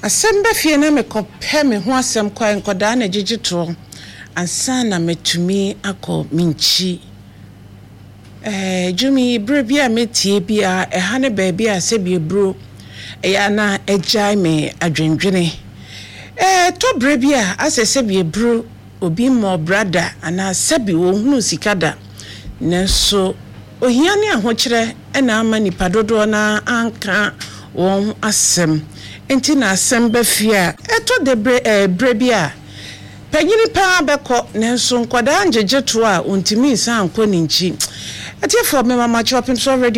Asembe fie na mekopɛ me ho asem kwa nkoda na gigito ansa na metumi akọ minchi jumi bro bia metie bia ha ne ba bia se bia bro ya na ejai me adwendwene to bro bia asese bia bro obi mo brother ana sebi wo hunu sikada nenso ohia ne ahokyere na ama nipa dodo na anka won asem enti na asem ba fia eto de bre bia panyini pa beko nenso nkoda anjegeto a ontimi san anko ninchi atiefo me mama chopping so radio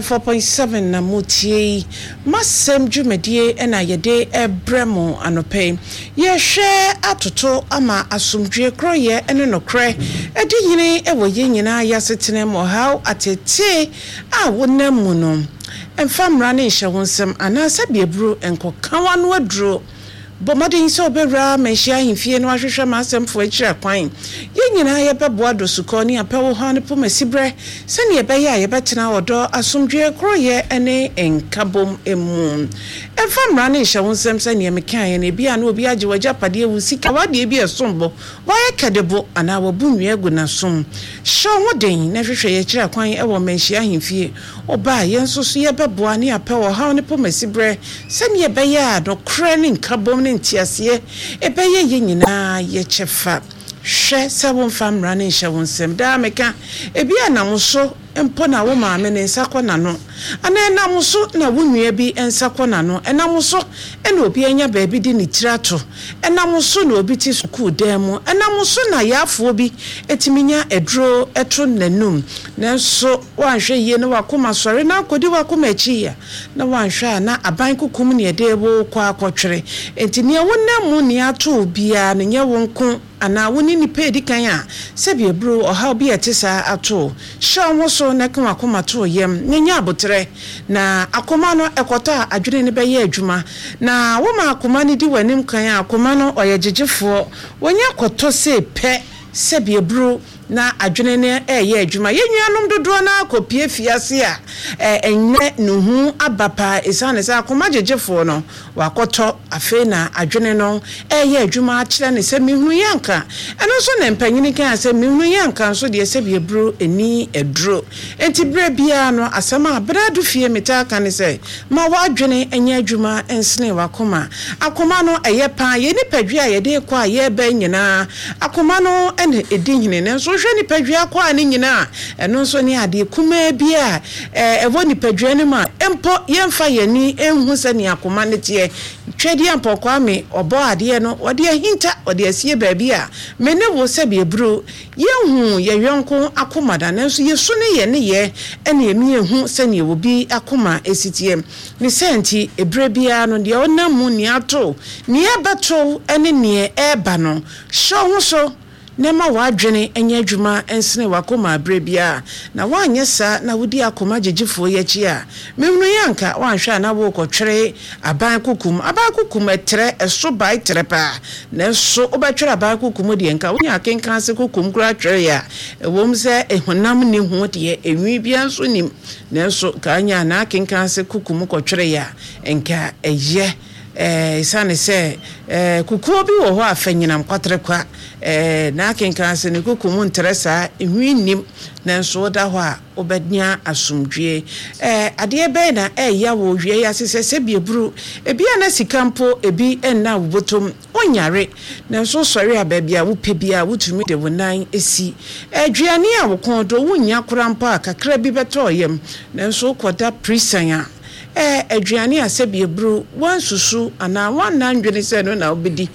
104.7 na motie masem dwumadie na yede ebremo anope ye hwe atoto ama asomdwe kroye ene nokre edi yini ewo ye nyina yasetene mo how atete a wonamu no emfamra ne hye wonsem anasa biebru enkokawa no aduro Bomade so bera menhia himfie no ahwehwe masemfo akira kwan ye nyina ye beboa do sukoni apewo ha ne pomasibre sene ye beye ye betena odo asomdwe kroye ene enkabom emu emfamra ne hye wonsem sene ye mekan ye ne bia na obi age wajapade ewusika wade bi esombo waye kadebo ana wabunwe agu na som hye woden na hwehwe ye akira kwan ewo menhia himfie oba ye nsoso ye beboa ne apewo ha ne pomasibre sene ye beye do kra ne enkabom ntiasie ebeye ye nyina ye chefa hwe sabon famra ne hye wonsem da meka ebia namuso empo na wo maame ne nsakọ na no ana namuso na wonua bi ensakọ na no enamuso ena obi anya baabi di ne tirato enamuso na obi ti school demu enamuso na yafo bi etiminya edro eto nanum nanso wanhwe ye ne wakoma sori na akodi wakoma achi ya na wanhwe na aban kukum ne edebo kwa akotwere entini wonamu ne ato bia ne nye wonko ana woni ni pedi kan a sebie bro oha obi etisa ato hye so na kan akoma to yem nyanya abotre na akoma no ekota adwene ne beye adwuma na wo ma akoma ne di wanim kan akoma no oyegegefo wonya koto se pe sebie bro na adwene ne eye adwuma yenuanom dodo na akopie fiase a enye nuhu abapa esane se akoma gegefo no wakoto afe na adwene no eye adwuma akire ne se mihunu yanka eno so na mpanyini kan se mihunu yanka so de sebie bro eni edro enti bre bia no asema bradu fie meta kan se ma wadwene enye adwuma ensene wakoma akoma no eye pa ye ni padua ye de kwa ye ba nyina akoma no ene edinhine ne so hwe ni padua kwa ne nyina eno so ni ade kuma bia evo ni padua ne ma empo yemfa yani enhu se ni akoma ne tie twedi ampo kwa me obo ade no ode ahinta ode asie baabi a mene wo se bie bro yehu ye yonko akoma da nanso yesu ne ye ne ye ene emi ehu se ne obi akoma esitie ne senti ebre bia no de onamu ni ato ni abato ene ne eba no hye ho so nema wadwene enye adwuma ensene wakoma abrebia na wanyesa na wudi akoma gegefo yachi a memnu yanka wanhwa na wo kotwere aban kukum etre eso bai trepa na so obetwere aban kukum de enka wonya kenkan se kukum kura twere ya ewom se ehonam ne hu de enwi bia nso nim na so kanya na kenkan se kukum kotwere ya enka eye sane se kukuo bi wo ho afanyinam kwatre kwa na kenkan se ne kukum ntresa ehwinim nanso da ho a obednya asomdwe ade be na ya wo hwie ya sese bie buru ebia na sikampo ebi enna wobotom onyare nanso sori ababia wo pebia wotumi de wonan esi adwuane a wo kondo wonya korampa kakra bi beto yem nanso koda prisanya adwuane asebie bru wansusu ana wanandwene se no na obedi